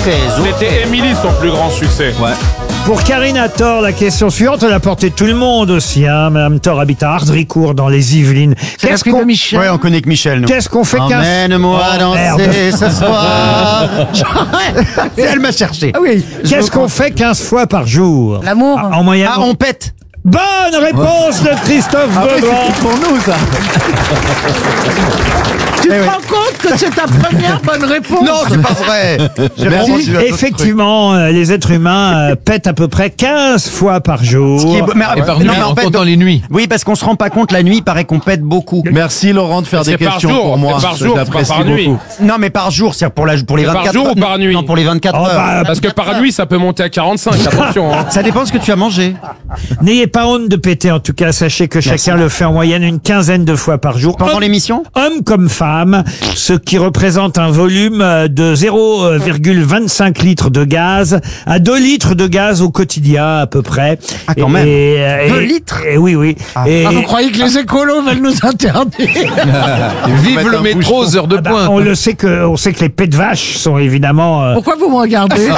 C'était Émilie son plus grand succès. Ouais. Pour Karina Thor, la question suivante, elle a porté tout le monde aussi. Madame Thor habite à Ardricourt dans les Yvelines. Qu'est-ce qu'on Michel? Ouais, on connaît que Michel, nous. Qu'est-ce qu'on fait Emmène-moi danser ce soir. Elle m'a cherché. Ah oui. Qu'est-ce qu'on fait 15 fois par jour? L'amour. En moyenne. Ah, on pète. Bonne réponse de Christophe Beaugrand. c'est pour nous, ça. Tu te rends compte que c'est ta première bonne réponse? Non, c'est pas vrai. Effectivement, les êtres humains pètent à peu près 15 fois par jour. Et par nuit, en comptant les nuits. Oui, parce qu'on se rend pas compte, la nuit, il paraît qu'on pète beaucoup. Merci Laurent de faire des C'est par questions jour, pour moi. c'est par jour, J'apprécie pas par nuit. beaucoup. Non, mais par jour, c'est pour les C'est 24 par jour heures. ou par nuit? Non, pour les 24 Oh, heures. bah, Parce que par nuit, ça peut monter à 45, attention. Hein. Ça dépend ce que tu as mangé. N'ayez pas honte de péter, en tout cas, sachez que chacun le fait en moyenne une quinzaine de fois par jour. Pendant l'émission? Hommes comme femmes, ce qui représente un volume de 0,25 litres de gaz à 2 litres de gaz au quotidien à peu près. Ah, quand même. 2 litres Oui, oui. Et, Ah, vous croyez que les écolos veulent nous interdire? Vive le métro aux heures de bah, pointe. on sait que les pets de vache sont évidemment... Pourquoi vous me regardez?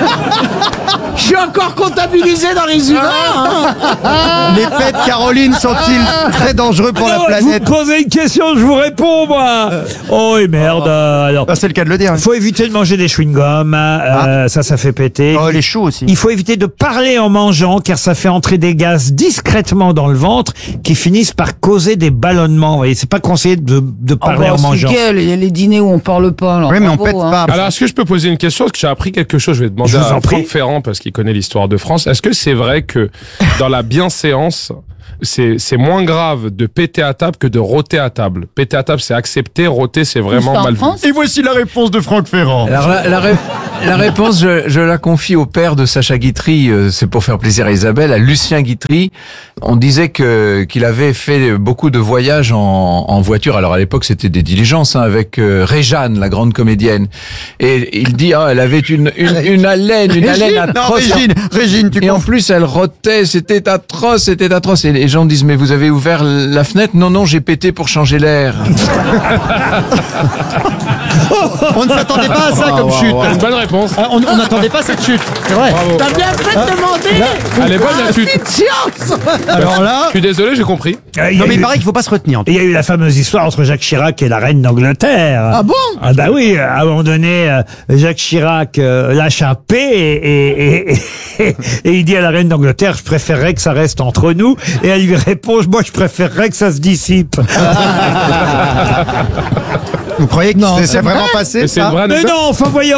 Je suis encore comptabilisé dans les humains. Les pets de Caroline sont-ils très dangereux pour la Non, planète? Vous me posez une question, je vous réponds, moi. Oh, et merde. Alors, C'est le cas de le dire. il faut éviter de manger des chewing-gums. Ça fait péter. Oh, les choux aussi. Il faut éviter de parler en mangeant, car ça fait entrer des gaz discrètement dans le ventre qui finissent par causer des ballonnements. Et c'est pas conseillé de parler en mangeant. Il y a les dîners où on parle pas. Alors Oui, mais on bravo, pète hein. pas. Alors, est-ce que je peux poser une question? Parce que j'ai appris quelque chose. Je vais demander Je vous en à prie. Franck Ferrand, parce qu'il connaît l'histoire de France. Est-ce que c'est vrai que dans la bienséance, c'est moins grave de péter à table que de rôter à table? Péter à table, c'est accepté. Rôter, c'est vraiment Juste en mal vu. France. Et voici la réponse de Franck Ferrand. Alors la réponse, je la confie au père de Sacha Guitry, c'est pour faire plaisir à Isabelle, à Lucien Guitry. On disait qu'il avait fait beaucoup de voyages en voiture. Alors à l'époque, c'était des diligences, hein, avec Réjeanne, la grande comédienne. Et il dit, elle avait une haleine Non, atroce. Régine, tu Et en confonds. plus, elle rotait, c'était atroce. Et les gens disent, mais vous avez ouvert la fenêtre? Non, j'ai pété pour changer l'air. On ne s'attendait pas à ça comme chute. Une bonne réponse. On n'attendait pas cette chute. C'est vrai. Bravo. T'as bien fait de demander. Elle est bonne, la chute. Une science. Alors là. Je suis désolé, j'ai compris. Il y Non, a mais eu- il paraît qu'il faut pas se retenir. il y a eu la fameuse histoire entre Jacques Chirac et la reine d'Angleterre. Ah bon? Ah bah oui, à un moment donné, Jacques Chirac lâche un P et il dit à la reine d'Angleterre, je préférerais que ça reste entre nous. Et elle lui répond, moi je préférerais que ça se dissipe. Vous croyez que Non, c'est c'est vraiment vrai. passé Et c'est ça une vraie Mais anecdote. non, enfin voyons.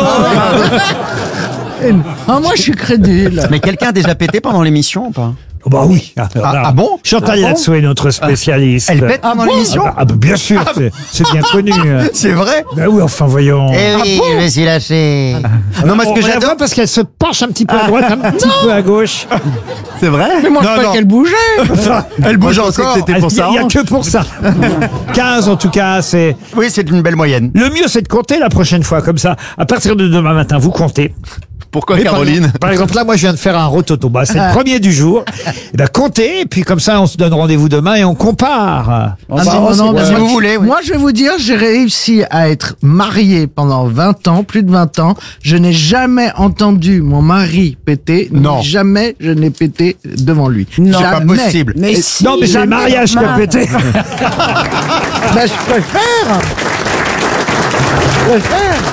Ah, moi, je suis crédule. Mais quelqu'un a déjà pété pendant l'émission ou pas? Oh bah oui. Ah bon? Chantal Latsou est notre spécialiste. Elle pète pendant l'émission? Ah bah, bien sûr, c'est bien connu. C'est vrai? Bah oui, enfin voyons. oui, je me suis lâché. Non, parce On que la j'adore. voit parce qu'elle se penche un petit peu à droite, un petit peu à gauche. C'est vrai? Mais moi, je croyais qu'elle bougeait. Elle bouge Moi, je pensais encore. que c'était pour ça. Il n'y a que pour ça. 15 en tout cas, c'est... Oui, c'est une belle moyenne. Le mieux, c'est de compter la prochaine fois, comme ça. À partir de demain matin, vous comptez. Pourquoi Et Caroline? Par exemple, là, moi, je viens de faire un rototo. Bah, c'est le premier du jour. Et ben, comptez, et puis comme ça, on se donne rendez-vous demain et on compare. Ah, non, mais si moi, vous voulez, oui. Moi, je vais vous dire, j'ai réussi à être marié pendant 20 ans, plus de 20 ans. Je n'ai jamais entendu mon mari péter. Non. Jamais je n'ai pété devant lui. C'est Jamais. pas possible. Mais si, Non, mais c'est le jamais. mariage qui a pété. Ben, je préfère. Je préfère.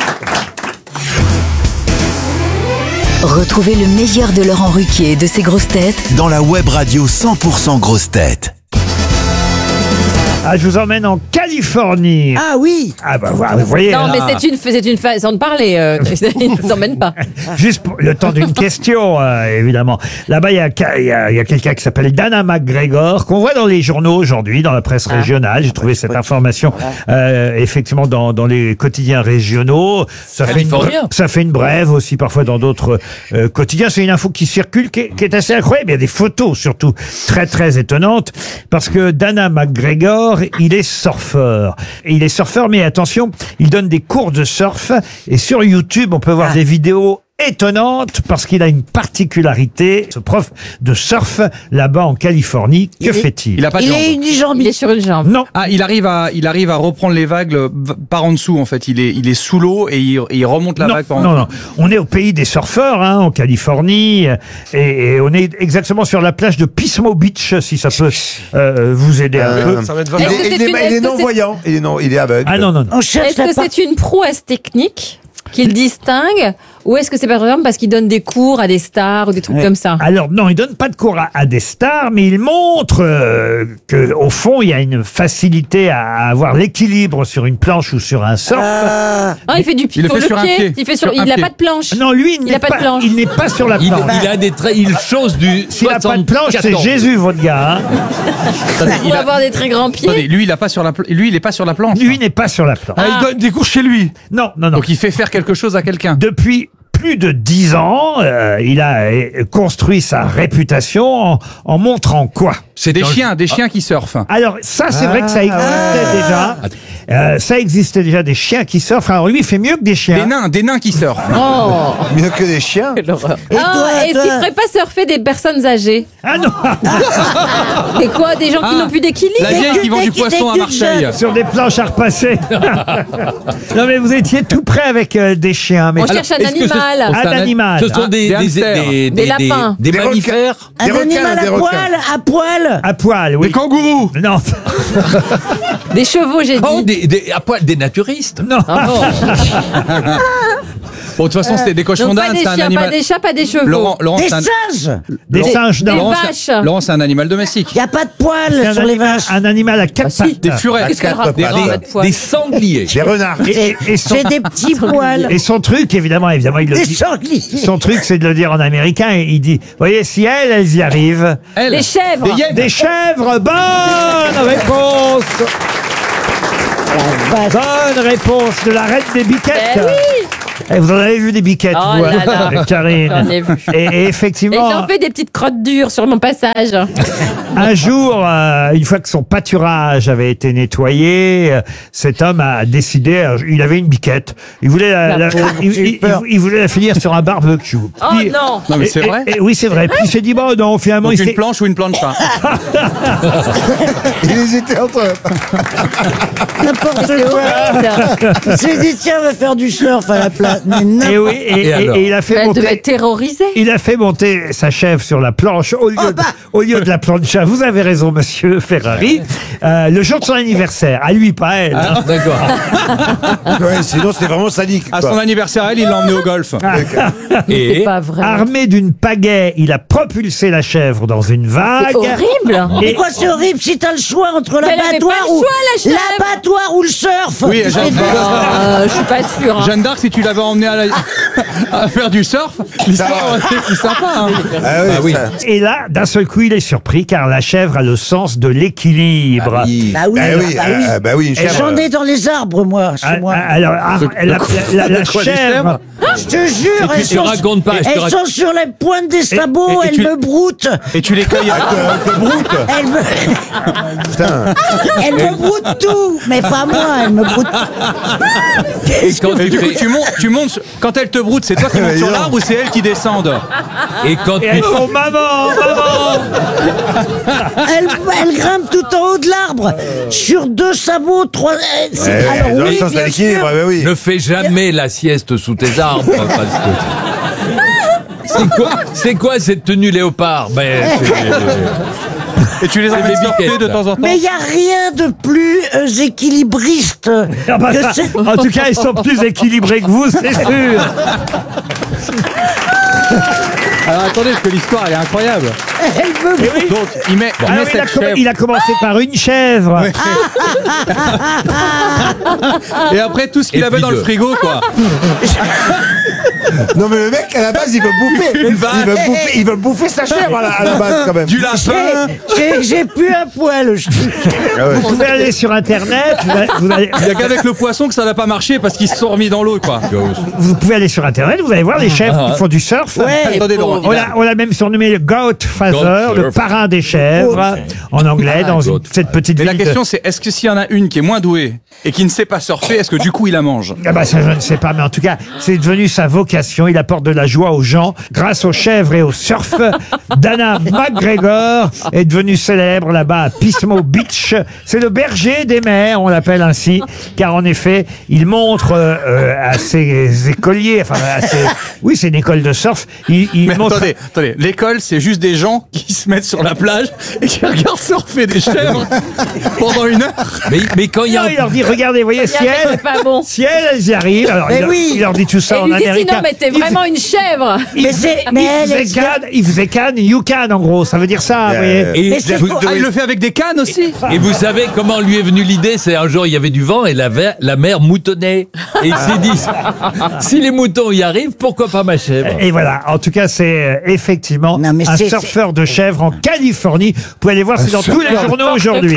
Retrouvez le meilleur de Laurent Ruquier et de ses grosses têtes dans la web radio 100% grosses têtes. Ah, je vous emmène en Californie. Ah oui. Ah, bah, vous voyez. Non, là, mais c'est une façon de parler. Il ne nous emmène pas. juste pour le temps d'une question, évidemment. Là-bas, il y a quelqu'un qui s'appelle Dana McGregor, qu'on voit dans les journaux aujourd'hui, dans la presse régionale. J'ai trouvé cette information, effectivement, dans les quotidiens régionaux. Ça fait une brève aussi, parfois, dans d'autres quotidiens. C'est une info qui circule, qui est assez incroyable. Il y a des photos, surtout, très, très étonnantes. Parce que Dana McGregor, il est surfeur. Et il est surfeur, mais attention, il donne des cours de surf. Et sur YouTube, on peut voir des vidéos étonnante parce qu'il a une particularité. Ce prof de surf là-bas en Californie, que fait-il? Il a pas de Il jambe. est unijambiste. Il est sur une jambe. Non. Ah, il arrive à reprendre les vagues par en dessous, en fait. Il est sous l'eau et il remonte la Non, vague par en non, dessous. non. On est au pays des surfeurs, hein, en Californie, et on est exactement sur la plage de Pismo Beach, si ça peut vous aider un peu. Ça va être Est-ce vraiment- que c'est une- est-ce que c'est- il est aveugle. Ah non, non, non. On cherche Est-ce que c'est une prouesse technique qu'il distingue ou est-ce que c'est par exemple parce qu'il donne des cours à des stars ou des trucs comme ça? Alors non, il donne pas de cours à des stars, mais il montre que au fond, il y a une facilité à avoir l'équilibre sur une planche ou sur un surf. Ah, il fait du Il le sur fait le sur un pied. Il fait Sur sur, un il n'a pied. pas de planche. Non, lui, il Il n'est a pas de planche. il n'est pas sur la planche. Il a des traits, il chose du. S'il n'a pas de planche, c'est 74. Jésus, votre gars. Hein. Il faut avoir des très grands pieds. Attendez, lui, il est pas sur la planche. Lui n'est pas sur la planche. Ah, il donne des cours chez lui. Non, non, non. Donc il fait faire quelque chose à quelqu'un. Depuis plus de 10 ans, il a construit sa réputation en montrant quoi? C'est des chiens qui surfent. Alors ça, c'est vrai que ça existait déjà. Ça existait déjà des chiens qui surfent. Alors lui, il fait mieux que des chiens. Des nains qui surfent. Oh. Mieux que des chiens. Ah, est-ce qu'il ferait pas surfer des personnes âgées? Ah non. Et quoi, des gens qui n'ont plus d'équilibre? La vieille qui vend du poisson à Marseille. Sur des planches à repasser. Non mais vous étiez tout près avec des chiens. Mais On cherche un est-ce que ce- animal. un animal. Ce sont des hamsters. Des lapins. Des mammifères. Des requins, des requins. à poil. À poil, oui. Des kangourous. Non. Des chevaux, j'ai dit. Oh, à poil, des naturistes. Non. Ah bon. Bon, de toute façon, c'était des cochons Donc pas d'Inde, des c'est un chiens, animal. pas des chats, pas des chevaux. Laurent, Des c'est un... singes. Des singes, des non. vaches. Laurent, c'est un animal domestique. Il n'y a pas de C'est poils un sur les animal- vaches. Un animal à quatre si. pattes. Des furets. Qu'est-ce qu'elle raconte? Des, Pas de poils. des sangliers. Des renards. Et son, C'est des petits poils. et son truc, évidemment, il le Des dit. sangliers. Son truc, c'est de le dire en américain. Et il dit, voyez, si elles y arrivent. Elle. Des chèvres. Des hyènes. Des chèvres, bonne réponse. Bonne réponse de la reine des biquettes. Eh oui. Et vous en avez vu des biquettes, Oh vous, là là. Karine. J'en ai vu. Et Et effectivement, j'en fais des petites crottes dures sur mon passage. un jour, une fois que son pâturage avait été nettoyé, cet homme a décidé, il avait une biquette, il voulait il voulait la finir sur un barbecue. Oh non. Non, mais c'est vrai. Et oui, c'est vrai. Puis il s'est dit, bon, non, finalement, Donc il une s'est... planche ou une plancha. Il hésitait entre. N'importe quoi. Il s'est dit, tiens, on va faire du surf à la place. Mais Et oui, Et alors et il a fait Elle devait monter... être terrorisée. Il a fait monter sa chèvre sur la planche au lieu de la plancha. Vous avez raison, monsieur Ferrari. Le jour de son anniversaire, à lui, pas à elle. Ah, d'accord. Ouais, sinon, c'est vraiment sadique. À quoi. son anniversaire, elle, il l'a emmené au golf. C'est Et pas vrai. Armé d'une pagaie, il a propulsé la chèvre dans une vague. C'est horrible. Mais quoi, c'est horrible si t'as le choix entre Mais elle avait l'abattoir pas le ou choix, la chèvre. l'abattoir ou le surf. Oui, Jeanne d'Arc. Je suis pas sûre. Hein. Jeanne d'Arc, si tu l'avais emmené à faire du surf, l'histoire aurait été plus sympa. Hein. Ah oui, ça. Et là, d'un seul coup, il est surpris car la chèvre a le sens de l'équilibre. Bah oui, Ah oui, bah oui, une chèvre. J'en ai dans les arbres, moi, chez moi. Alors, la chèvre, Je te jure, elles tu sont, racontes pas, je te elles raconte- sont sur les pointes des sabots, et elles tu- me broutent. Et tu les cueilles. Elles me... Putain. elles me broutent tout, mais pas moi, elles me broutent. Et quand Et tu du coup, fais- tu montes. Quand elle te broute, c'est toi qui montes sur l'arbre ou c'est elle qui descende? et quand et tu elles font maman, maman. Elles grimpent tout en haut de l'arbre, sur 2 sabots, 3... Alors Dans le oui, sens de bien l'équilibre, sûr. bah oui. ne fais jamais la sieste sous tes arbres, parce que c'est quoi cette tenue léopard? Ben, Et tu les C'est emmènes des surfer biquettes, de là. temps en temps? Mais il n'y a rien de plus équilibriste Ah bah, que c'est... en tout cas, elles sont plus équilibrées que vous, c'est sûr. Alors attendez, parce que l'histoire elle est incroyable. Elle me broutent. Donc il met Alors, cette chèvre. il a commencé par une chèvre. Et après tout ce qu'il Et avait puis dans le deux. frigo, quoi. Non, mais le mec, à la base, il veut bouffer. Il veut bouffer sa chèvre à la base, quand même. Du lapin. J'ai plus un poil. Ah ouais. Vous pouvez aller sur Internet. Vous allez- Il y a qu'avec le poisson que ça n'a pas marché parce qu'ils se sont remis dans l'eau, quoi. vous pouvez aller sur Internet. Vous allez voir les chèvres qui font du surf. Ouais. Attendez, Laurent. On l'a même surnommé le Goat Goldsurfer, le parrain des chèvres, en anglais, dans cette petite Mais ville. la question, c'est est-ce que s'il y en a une qui est moins douée et qui ne sait pas surfer, est-ce que du coup il la mange? Ah bah ça je ne sais pas, mais en tout cas c'est devenu sa vocation. Il apporte de la joie aux gens grâce aux chèvres et au surf. Dana McGregor est devenu célèbre là-bas à Pismo Beach. C'est le berger des mers, on l'appelle ainsi, car en effet il montre à ses écoliers, enfin oui c'est une école de surf. Il Mais montre. attendez, l'école c'est juste des gens qui se mettent sur la plage et qui regardent surfer des chèvres pendant 1 heure. Mais quand il y a... Non, il leur dit regardez, voyez si elles, pas bon. si elles y arrivent. Alors Mais il, oui. il leur dit tout ça Et en lui dit américain. sinon, mais t'es vraiment une chèvre. If they can, you can, en gros. Ça veut dire ça, vous voyez. Et Ah, il le fait avec des cannes aussi. Et vous savez comment lui est venue l'idée? C'est un jour, il y avait du vent et la mer moutonnait. Et il s'est dit, si les moutons y arrivent, pourquoi pas ma chèvre? Et voilà, en tout cas, c'est effectivement Non, mais un c'est- surfeur de chèvres en Californie. Vous pouvez aller voir, c'est dans tous les journaux aujourd'hui.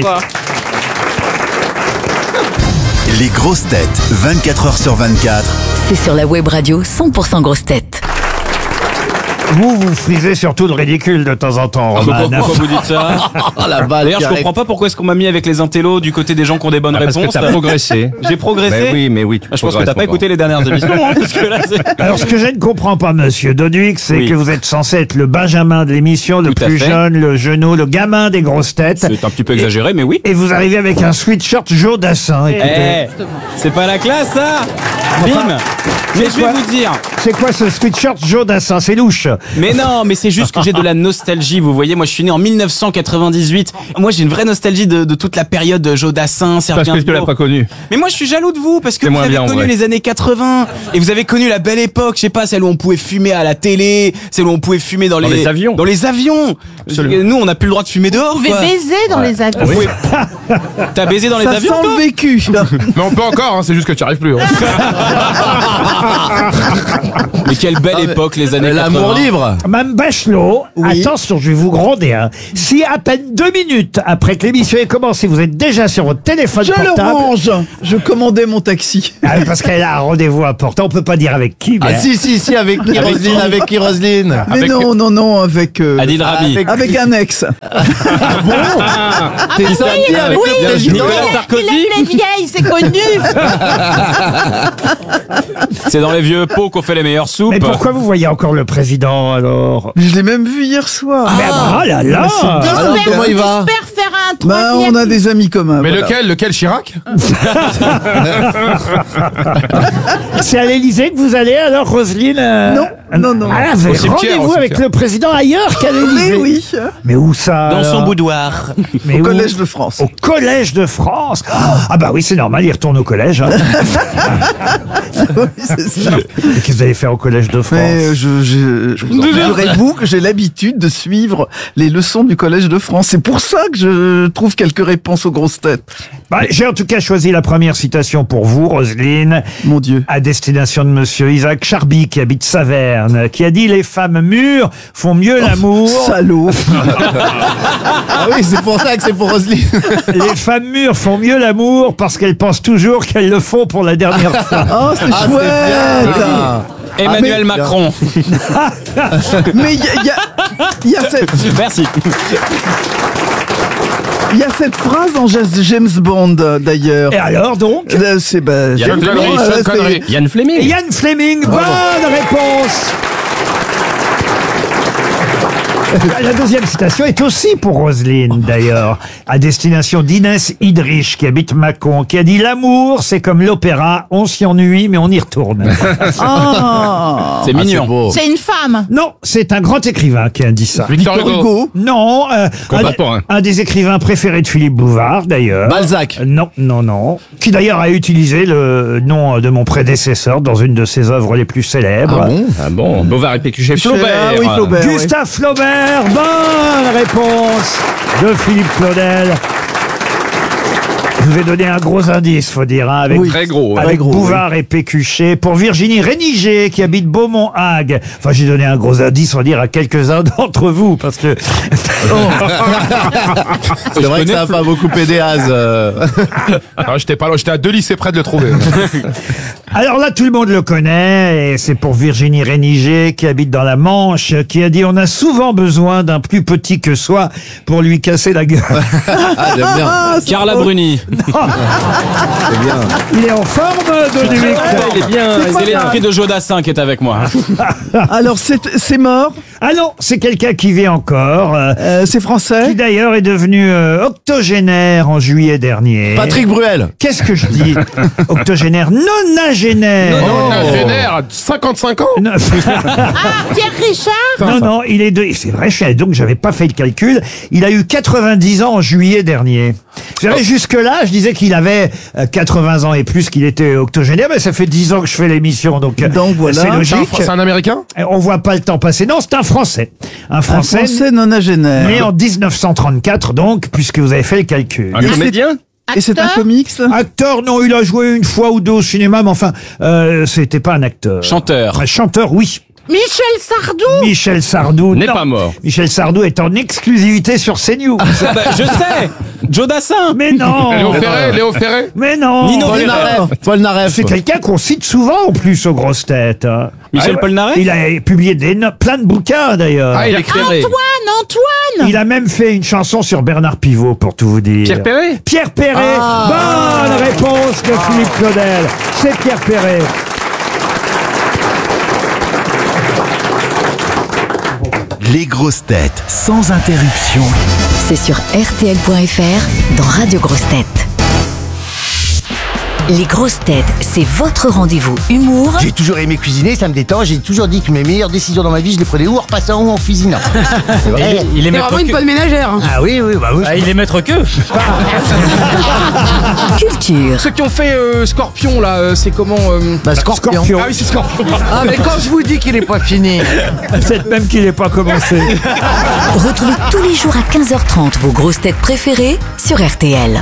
Les grosses têtes, 24 heures sur 24. C'est sur la web radio 100% grosses têtes. Vous frisez surtout le ridicule de temps en temps, Roman. Pourquoi vous dites ça? D'ailleurs, je comprends pas pourquoi est-ce qu'on m'a mis avec les intellos du côté des gens qui ont des bonnes Parce que réponses. t'as progressé. J'ai progressé. Mais oui. Je pense que t'as pas écouté les dernières émissions, hein, parce que là, c'est... Alors, ce que je ne comprends pas, monsieur Doduix, c'est Oui. que vous êtes censé être le Benjamin de l'émission, le Tout à plus fait. jeune, le genou, le gamin des grosses têtes. C'est un petit peu exagéré, mais oui. Et vous arrivez avec un sweatshirt Jodassin. Écoutez. C'est pas la classe, ça. Bim. Mais je vais quoi vous dire. C'est quoi ce sweatshirt Jodassin? C'est louche. Mais non, mais c'est juste que j'ai de la nostalgie. Vous voyez, moi, je suis né en 1998. Moi, j'ai une vraie nostalgie de toute la période Jodassin, Serge Parce que tu l'as Gainsbourg. pas connu. Mais moi, je suis jaloux de vous parce que C'est vous moins avez bien, en connu vrai. les années 80 et vous avez connu la belle époque. Je sais pas, celle où on pouvait fumer à la télé, celle où on pouvait fumer dans les avions. Dans les avions. Nous, on n'a plus le droit de fumer dehors. Vous pouvez quoi. baiser dans les avions. On pouvait- T'as baisé dans les Ça avions, sent toi le vécu. Mais on peut encore, hein, c'est juste que tu arrives plus. hein. Mais quelle belle époque, les années 80. L'amour libre. Mme Bachelot, attention, je vais vous gronder. Hein. Si à peine 2 minutes après que l'émission ait commencé, vous êtes déjà sur votre téléphone Je le portable. range. Je commandais mon taxi. Ah, parce qu'elle a un rendez-vous important, on peut pas dire avec qui. Mais Ah si, avec qui Roselyne, avec qui Roselyne? Mais non, avec... Adil Rabi. Avec un ex. T'es sorti avec Oui, le président? Nicolas Sarkozy. il aime les vieilles, c'est connu. C'est dans les vieux pots qu'on fait les meilleures soupes. Mais pourquoi vous voyez encore le président alors? Je l'ai même vu hier soir. Mais oh là là. Alors, comment il va? J'espère faire un Bah, troisième. on a des amis communs. Mais voilà. lequel Chirac? C'est à l'Élysée que vous allez alors, Roselyne? Non. Ah, vous avez Au cimetière, rendez-vous au avec cimetière. le président ailleurs qu'à l'Élysée? Mais oui, Mais où ça? Dans son alors boudoir. Mais au où? Collège de France. Au Collège de France. Ah bah oui, c'est normal, il retourne au collège. Hein. Oui, c'est ça. Qu'est-ce que vous allez faire au Collège de France? Mais figurez-vous que j'ai l'habitude de suivre les leçons du Collège de France. C'est pour ça que je trouve quelques réponses aux grosses têtes. Bah, j'ai en tout cas choisi la première citation pour vous, Roselyne, Mon Dieu. à destination de monsieur Isaac Charby, qui habite Saverne, qui a dit « Les femmes mûres font mieux l'amour. Salaud. Ah oui, c'est pour ça que c'est pour Roselyne. Les femmes mûres font mieux l'amour parce qu'elles pensent toujours qu'elles le font pour la dernière fois. Oh, c'est chouette. Emmanuel Macron. Mais il y a cette... Merci. Il y a cette phrase dans James Bond, d'ailleurs. Et alors donc? C'est bah, Sean Connery, Sean Connery. Yann Fleming. Yann Fleming, bonne réponse. La deuxième citation est aussi pour Roselyne, d'ailleurs, à destination d'Inès Idrich, qui habite Mâcon, qui a dit « L'amour, c'est comme l'opéra, on s'y ennuie, mais on y retourne. Ah. C'est mignon. beau. C'est une femme. » Non, c'est un grand écrivain qui a dit ça. Victor Hugo. Non, Contemporain. un des écrivains préférés de Philippe Bouvard, d'ailleurs. Balzac. Non. Qui d'ailleurs a utilisé le nom de mon prédécesseur dans une de ses œuvres les plus célèbres. Ah bon, Bovard et Pécuchet. Flaubert. Ah oui, Flaubert. oui. Gustave Flaubert, bonne réponse de Philippe Claudel. Je vous ai donné un gros indice, faut dire, hein, avec, Très gros. avec Très gros, Bouvard et Pécuchet. Pour Virginie Réniger, qui habite Beaumont-Hague. Enfin, j'ai donné un gros indice, faut dire, à quelques-uns d'entre vous, parce que... C'est vrai que ça n'a pas beaucoup aidé Az. Alors, j'étais pas loin, j'étais à 2 lycées près de le trouver. Alors là, tout le monde le connaît, et c'est pour Virginie Réniger, qui habite dans la Manche, qui a dit « On a souvent besoin d'un plus petit que soi pour lui casser la gueule. » Ah, j'aime bien. Carla Bruni. C'est bien. Il est en forme, Dominique. Il est bien. C'est l'esprit de Jodassin qui est avec moi. Alors, c'est mort. Ah non, c'est quelqu'un qui vit encore, C'est français. qui d'ailleurs est devenu octogénaire en juillet dernier. Patrick Bruel. Qu'est-ce que je dis? Octogénaire, nonagénaire. Génère, 55 ans. Non. Ah, Pierre Richard. Non, il est c'est vrai, donc j'avais pas fait le calcul. Il a eu 90 ans en juillet dernier. Vous savez, jusque-là, je disais qu'il avait 80 ans et plus, qu'il était octogénaire, mais ça fait 10 ans que je fais l'émission, donc voilà. c'est logique. C'est un Américain? On voit pas le temps passer. Non, c'est un Français. Un Un Français, français nonagénaire. né en 1934, donc, puisque vous avez fait le calcul. Un comédien? Et c'est un Acteur. comics. Acteur, non, il a joué une fois ou deux au cinéma, mais enfin, c'était pas un acteur. Chanteur. Chanteur, oui. Michel Sardou. Michel Sardou, N'est non. pas mort. Michel Sardou est en exclusivité sur CNews. Je sais. Jodassin. Mais non. Léo Ferré? Mais non. Nino Paul Rivera. Naref. Paul Naref. C'est quelqu'un qu'on cite souvent en plus aux grosses têtes. hein. Michel Polnareff. Il a publié plein de bouquins d'ailleurs. Ah, il a éclairé. Antoine. Il a même fait une chanson sur Bernard Pivot, pour tout vous dire. Pierre Perret? Pierre Perret. Bonne réponse de Philippe Claudel. C'est Pierre Perret. Les grosses têtes sans interruption. C'est sur RTL.fr dans Radio Grosses Têtes. Les grosses têtes, c'est votre rendez-vous humour J'ai toujours aimé cuisiner, ça me détend. J'ai toujours dit que mes meilleures décisions dans ma vie, je les prenais ou en repassant ou en cuisinant. C'est vrai. Il est maître que. ménagère. Ah oui, bah oui. Il est maître que. culture. Ceux qui ont fait Scorpion, là, c'est comment Bah, Scorpion. Ah oui, c'est Scorpion. Ah, mais quand je vous dis qu'il est pas fini. Peut-être même qu'il n'est pas commencé. Retrouvez tous les jours à 15h30 vos grosses têtes préférées sur RTL.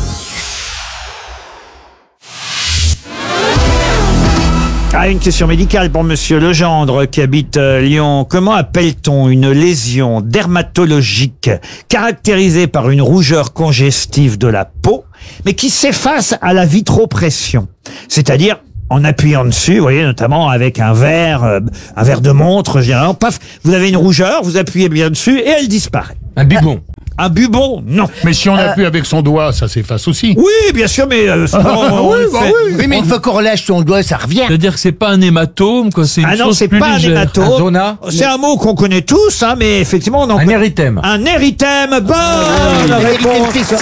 Ah, une question médicale pour Monsieur Legendre qui habite Lyon. Comment appelle-t-on une lésion dermatologique caractérisée par une rougeur congestive de la peau, mais qui s'efface à la vitropression? C'est-à-dire en appuyant dessus, vous voyez, notamment avec un verre de montre, généralement, paf, vous avez une rougeur, vous appuyez bien dessus et elle disparaît. Un bubon. Un bubon, non. Mais si on appuie avec son doigt, ça s'efface aussi. Oui, bien sûr, mais sinon, on le fait. Oui, mais une fois qu'on relâche son doigt, ça revient. C'est-à-dire que c'est pas un hématome, quoi. C'est une Ah non, chose c'est plus pas légère. un hématome. Un zona. C'est un mot qu'on connaît tous, hein, mais effectivement, on en Un érythème. Un érythème. Bonne réponse.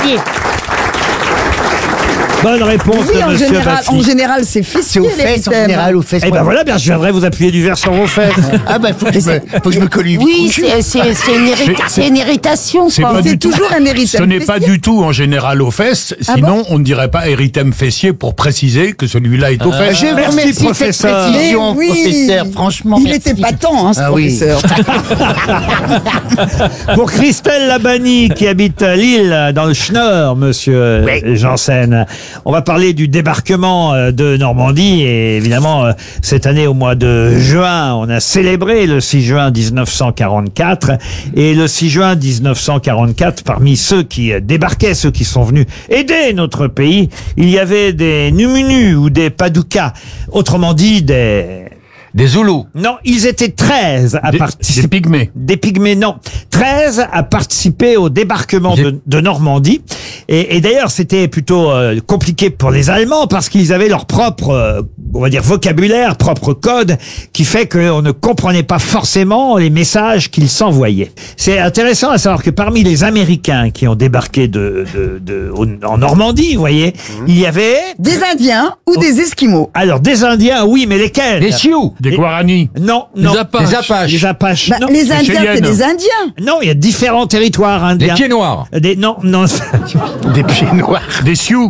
Bonne réponse Oui, de en Monsieur général, Baffi. en général, c'est C'est fessier, aux fesses en l'érythème. général, aux fesses. Eh ben voilà, bien, je viendrai vous appuyer du verre sur vos fesses. Ah bah faut que je me colle lui. Oui, c'est une irritation, C'est quoi. pas C'est du tout. toujours un érythème Ce n'est pas fessier. du tout en général aux fesses, sinon on ne dirait pas érythème fessier pour préciser que celui-là est aux fesses. Je vous Merci, remercie de cette professeur. précision, Mais oui. professeur. Franchement, Il merci. était pas temps, hein, ce Ah oui. professeur. Pour Christelle Labani, qui habite à Lille, dans le Schnorr, monsieur Janssen. On va parler du débarquement de Normandie. Et évidemment, cette année, au mois de juin, on a célébré le 6 juin 1944. Et le 6 juin 1944, parmi ceux qui débarquaient, ceux qui sont venus aider notre pays, il y avait des Numunus ou des Padoukas. Autrement dit, Des Zoulous. Non, ils étaient 13 à participer. Des pygmées. Des pygmées, non. 13 à participer au débarquement de Normandie. Et d'ailleurs, c'était plutôt compliqué pour les Allemands parce qu'ils avaient leur propre, on va dire, vocabulaire, propre code, qui fait qu'on ne comprenait pas forcément les messages qu'ils s'envoyaient. C'est intéressant à savoir que parmi les Américains qui ont débarqué en Normandie, vous voyez, il y avait... Des Indiens ou des Esquimaux. Alors, des Indiens, oui, mais lesquels? Des Sioux. Des Guaranis. Non, Les non. Apaches. Les Apaches. Les Apaches. Bah, non. les Indiens, c'est Cheyennes. des Indiens. Non, il y a différents territoires Des indiens. pieds noirs. Non. Des pieds noirs. Des Sioux.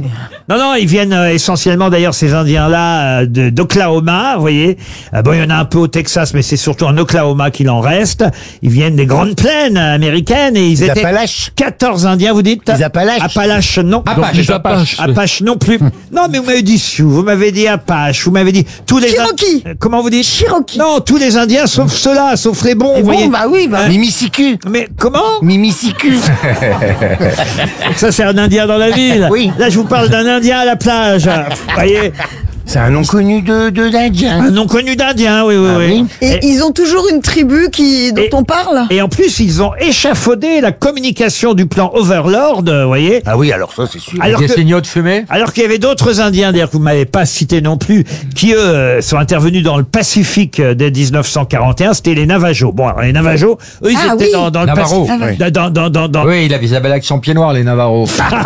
Non, ils viennent essentiellement, d'ailleurs, ces Indiens-là, d'Oklahoma, vous voyez. Bon, il y en a un peu au Texas, mais c'est surtout en Oklahoma qu'il en reste. Ils viennent des grandes plaines américaines et ils étaient Appalaches. 14 Indiens, vous dites? Les Appalaches. Appalaches, non. Les Apaches. Apaches non plus. Non, mais vous m'avez dit Sioux, vous m'avez dit Apache, vous m'avez dit tous les Cherokee. Comment vous dites? Cherokee. Non, tous les Indiens sauf ceux-là, sauf les bons, vous Bon, voyez. bah oui, bah. Mimicicu. Mais comment? Mimicicu. Ça, c'est un Indien dans la ville. Oui. Là, je vous parle d'un Indien à la plage. Vous voyez? C'est un nom connu d'Indien. Un nom connu d'Indien, oui. Et ils ont toujours une tribu dont on parle. Et en plus, ils ont échafaudé la communication du plan Overlord, vous voyez. Ah oui, alors ça, c'est sûr. Alors Des que- signaux de fumée. Alors qu'il y avait d'autres Indiens, d'ailleurs, que vous m'avez pas cités non plus, qui eux sont intervenus dans le Pacifique dès 1941. C'était les Navajos. Bon, alors, les Navajos, eux, ils Ah étaient oui. dans le Navarro. Pacifique. Dans- Oui, ils avaient l'accent pied noir, les Navarros.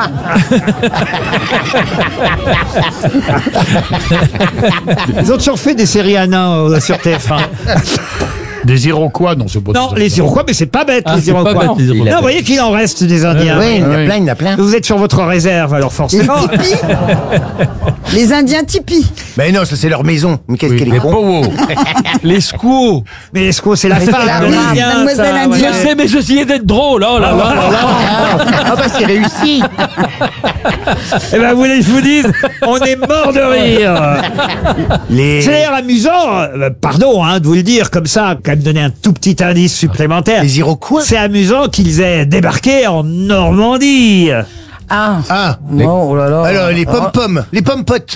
Ils ont toujours fait des séries à nains sur TF1. Des Iroquois, non, c'est pas Non, ça. les Iroquois, mais c'est pas bête, Ah, les c'est pas Iroquois. bête, les Iroquois. Non, vous voyez qu'il en reste des Indiens. Oui, il y en a oui. plein, il y en a plein. Vous êtes sur votre réserve, alors Les forcément. tipis. Les Indiens tipis. Mais non, ça c'est leur maison. Mais qu'est-ce qu'elle est Les con. Powos. Les Squaws. Mais est-ce que c'est la femme la de femme, l'Indien, mademoiselle ça, indienne. Je ouais. sais, mais j'essayais d'être drôle. Oh là là là là. Ah bah c'est réussi. Eh ben, vous voulez que je vous dise, on est mort de rire. Les, C'est d'ailleurs amusant, pardon de vous le dire comme ça, quand même donner un tout petit indice supplémentaire. les Iroquois. C'est amusant qu'ils aient débarqué en Normandie. Ah. Ah. Non, oh là là. Alors les pom-poms, les pom-potes.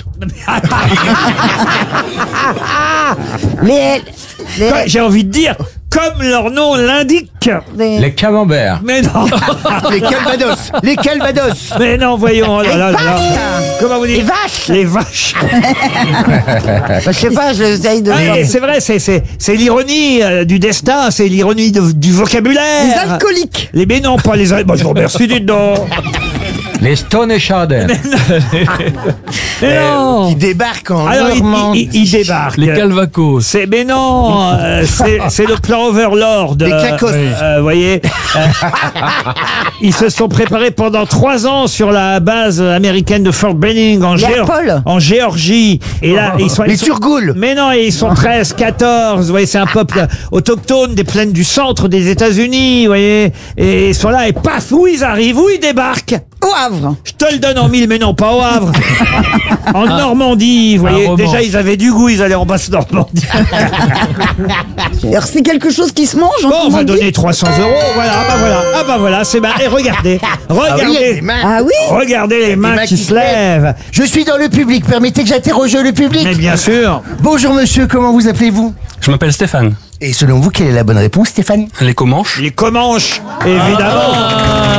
Les. Quoi, j'ai envie de dire, comme leur nom l'indique. Les camemberts. Mais non, Les Calvados. Les Calvados. mais non, voyons. Oh là là là là. Comment vous dites? Les vaches. Les vaches. Bah, je sais pas, j'essaye de. Ah, et c'est vrai, c'est l'ironie du destin, c'est l'ironie du vocabulaire. Les alcooliques. Mais non, pas les alcooliques. Bon, je vous remercie, dites donc. Les Stone et Chardin. Mais non. Qui débarquent en Alors, Normandie. il débarque. Les Calvacos. Mais non, c'est le plan Overlord. Les Clacos. Vous voyez, ils se sont préparés pendant 3 ans sur la base américaine de Fort Benning en Géorgie. Et là, ils sont Les Turgoules. Mais non, et ils sont 13, 14. Vous voyez, c'est un peuple autochtone des plaines du centre des États-Unis. Vous voyez, et ils sont là et paf, où ils arrivent, où ils débarquent. Au Havre. Je te le donne en 1000, mais non, pas au Havre. En Normandie, vous voyez. roman. Déjà, ils avaient du goût, ils allaient en Basse-Normandie. Alors c'est quelque chose qui se mange en Bon, on va Normandie. donner 300 €. Voilà, ah bah voilà, c'est et regardez, les mains. Ah oui. regardez les mains qui se lèvent. Je suis dans le public. Permettez que j'interroge le public. Mais bien sûr. Bonjour monsieur, comment vous appelez-vous? Je m'appelle Stéphane. Et selon vous, quelle est la bonne réponse, Stéphane? Les Comanches. Les Comanches, évidemment.